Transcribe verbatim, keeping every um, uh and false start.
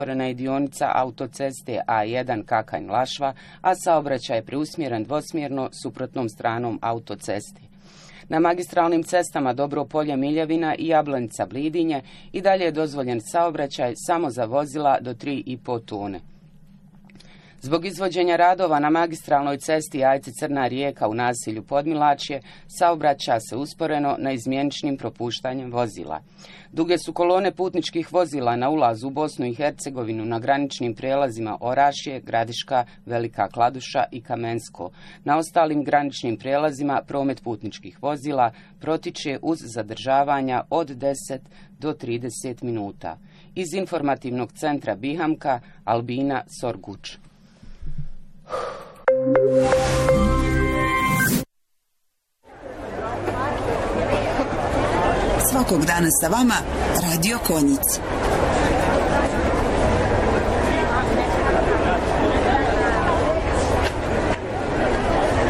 Zatvorena je dionica autoceste A jedan Kakanj-Lašva, a saobraćaj je preusmjeren dvosmjerno suprotnom stranom autoceste. Na magistralnim cestama Dobro Polje Miljevina i Jablanica Blidinje i dalje je dozvoljen saobraćaj samo za vozila do tri i po tone. Zbog izvođenja radova na magistralnoj cesti Ajci Crna Rijeka u naselju Podmilačje saobraća se usporeno na izmjeničnim propuštanjem vozila. Duge su kolone putničkih vozila na ulazu u Bosnu i Hercegovinu na graničnim prijelazima Orašje, Gradiška, Velika Kladuša i Kamensko. Na ostalim graničnim prijelazima promet putničkih vozila protiče uz zadržavanja od deset do trideset minuta. Iz informativnog centra Bihamka, Albina Sorguč. Svakog dana sa vama Radio Konjic.